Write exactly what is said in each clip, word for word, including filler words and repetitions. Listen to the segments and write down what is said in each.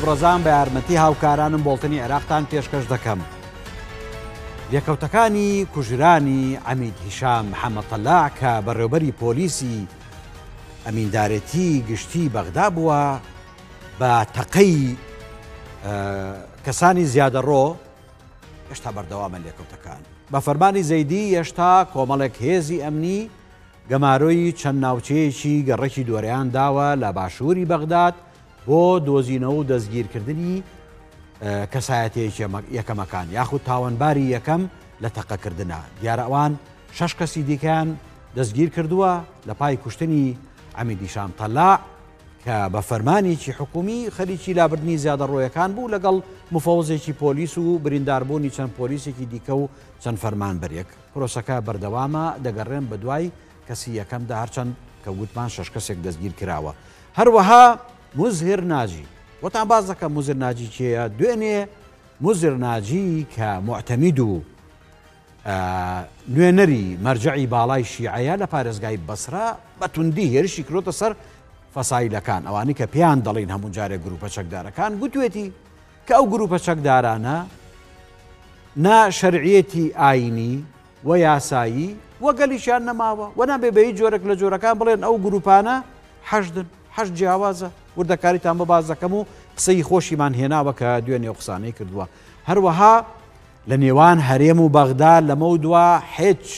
ڕۆژان بە یارمەتی هاوکارانم بۆڵتنی عێراقتان پێشکەش دەکەم. لێکەوتەکانی کوژرانی عەمید هیشام محەممەد تەلاع کە بەڕێوەبەری پۆلیسی ئەمیندارەتی گشتی بەغدا بووە بە تەقەی کەسانی زیادەڕۆ هێشتا بەردەوامە لێکەوتەکان. بە فەرمانی زەیدی هێشتا کۆمەڵێک هێزی ئەمنی گەمارۆی چەند ناوچەیەکی گەڕێکی دۆرەیان داوە لە باشووری بەغداد بۆ دۆزینەوە و دەستگیرکردنی کەسایەتەیەکی یەکەمەکان یاخود تاوانباری یەکەم لە تەقەکردنە. دیارە ئەوان شەش کەسی دیکەیان دەستگیر کردووە لە پای کوشتنی عەمید هیشام تەلاع کە بە فەرمانێکی حکومی خەریکی لابردنی زیادەڕۆیەکان بوو لەگەڵ مفەوزێکی پۆلیس و برینداربوونی چەند پۆلیسێکی دیکە و چەند فەرمانبەرێک. پرۆسەکە بەردەوامە دەگەڕێن بە دوای کەسی یەکەمدا هەرچەند کە گوتمان شەش کەسێک دەستگیر کراوە. هەروەها موزهر ناجی وەتان باز دەکەم موزهر ناجی کێیە؟ دوێنێ موزهر ناجی کە معتەمید و نوێنەری مەرجعی باڵای شیعەیە لە پارێزگای بەسرا بە توندی هێرشی کرۆتە سەر فەسایلەکان ئەوانی کە پێیان دەڵێن هەموو جارێک گروپە چەکدارەکان گوتوێتی کە ئەو گروپە چەکدارانە نا شەرعیەتی ئاینی و یاسایی وەگەلیشیان نەماوە و نابێ بە هیچ جۆرێک لە جۆرەکان بڵێن ئەو گروپانە حەشدن حەشت جیاوازە وردەکاریتان بەباز دەکەم و قسەی خۆشیمان هێناوە کە دوێنێ قسانەی کردووە. هەروەها لە نێوان هەرێم و بەغدا لەمە دووە هیچ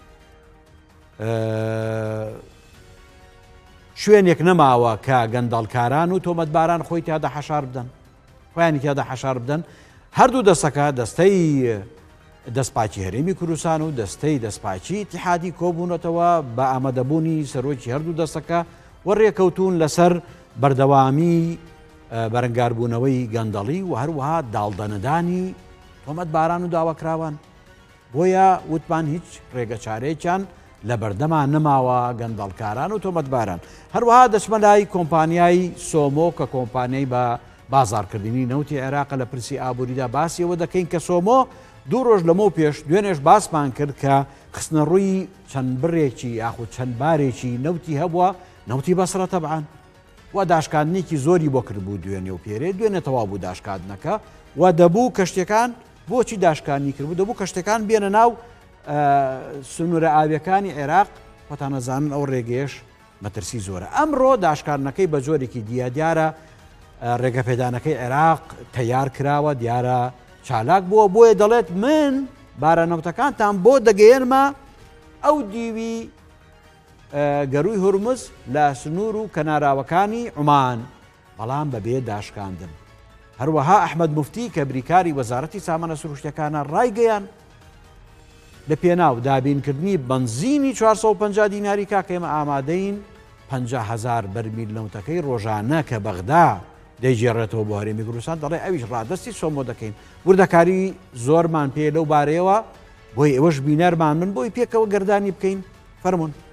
شوێنێک نەماوە کە گەندەڵکاران و تۆمەتباران خۆی تیادا حەشار بدەن خۆیانی تیادا حەشار بدەن. هەردوو دەستەکە دەستەی دەستپاچی هەرێمی کوردستان و دەستەی دەستپاچی ئیتیحادی کۆبوونەتەوە بە ئامادەبوونی سەرۆکی هەردوو دەستەکە و ڕێکەوتون لەسەر بەردەوامی بەرەنگاربوونەوەی گەندەڵی و هەروەها داڵدەنەدانی تۆمەتباران و داواکراوان. بۆیە وتمان هیچ ڕێگە چارەیەکیان لە بەردەمان نەماوە گەندەڵکاران و تۆمەتباران. هەروەها دەچمە لای کۆمپانیای سۆمۆ کە کۆمپانیای بە بازارکردنی نەوتی عێراق لە پرسی ئابووریدا باسیەوە دەکەین کە سۆمۆ دوو ڕۆژ لەمە پێش دوێنێش باسمان کرد کە خستنە ڕووی چەند بڕێکی یاخود چەند بارێکی نەوتی هەبووە نەوتی بەسرە تەبعان و داشکاندنێکی زۆری بۆ کرد بوو دوێنێ و پێرێ دوێنێ تەواو بوو داشکاندنەکە و دەبوو کەشتەکان بۆچی داشکانی کرد بوو دەبوو کەشتەکان بێنە ناو سنوورە ئاویەکانی عێراق وەتانەزانن ئەو ڕێگەیەش مەترسی زۆرە. ئەمڕۆ داشکاندنەکەی بە جۆرێکی دیە دیارە ڕێگەپێدانەکەی عێراق تەیار کراوە دیارە چالاک بووە بۆیە دەڵێت من بارانەوتەکانتان بۆ دەگەێنمە ئەو دیوی گەروی هورمز لە سنوور و کەناراوەکانی عومان بەڵام بەبێ داشکاندن. هەروەها ئەحمەد موفتی کە بریکاری وەزارەتی سامانە سروشتەکانە ڕایگەیان لە پێناو دابینکردنی بنزینی چوار سەد و پەنجا دیناری کا کە ئێمە ئامادەین پەنجا هەزار بەرمیل نەوتەکەی ڕۆژانە کە بەغدا دەیجێڕێتەوە بۆ هەرێمی کوردستان دەڵێ ئەویش ڕادستی سۆمۆ دەکەین. وردەکاری زۆرمان پێ لەو بارەیەوە بۆی ئێوەش بینەرمان من بۆی پێکەوە گەردانی بکەین فەرمونون.